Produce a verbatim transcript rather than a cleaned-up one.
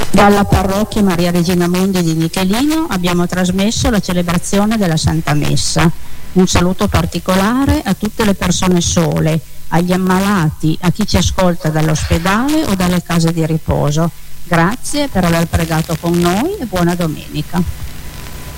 Dalla parrocchia Maria Regina Mundi di Michelino abbiamo trasmesso la celebrazione della Santa Messa. Un saluto particolare a tutte le persone sole, agli ammalati, a chi ci ascolta dall'ospedale o dalle case di riposo. Grazie per aver pregato con noi e buona domenica.